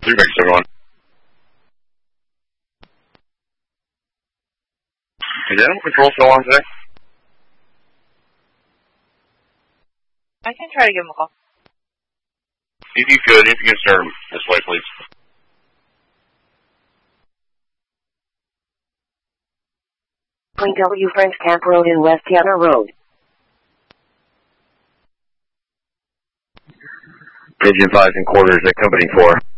3 bank still going. Is animal control still on today? I can try to give him a call. If you could start him this way, please. Point W French Camp Road in West Piana Road. Engine 5 and quarters at Company 4.